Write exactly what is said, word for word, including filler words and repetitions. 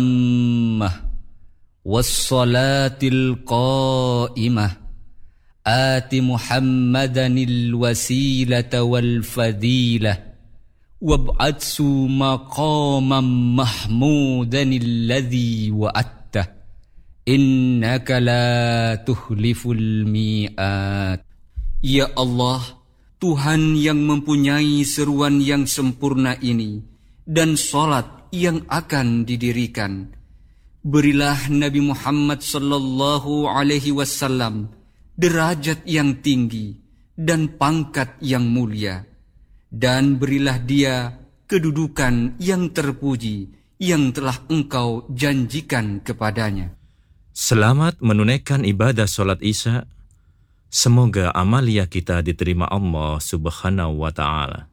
والصلاة القائمة آت محمدا الوسيلة والفضيلة وابعثه مقاما محمودا الذي وعدته إنك لا تخلف الميعاد. Ya Allah, Tuhan yang mempunyai seruan yang sempurna ini dan salat yang akan didirikan, berilah Nabi Muhammad sallallahu alaihi wasallam derajat yang tinggi dan pangkat yang mulia, dan berilah dia kedudukan yang terpuji yang telah Engkau janjikan kepadanya. Selamat menunaikan ibadah solat Isya. Semoga amalia kita diterima Allah Subhanahu wa Ta'ala.